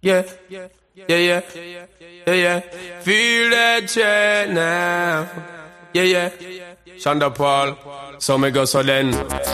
Yeah, yeah, yeah, yeah, yeah. Feel that chain now. Yeah, yeah. Shonda Paul, so me go so then.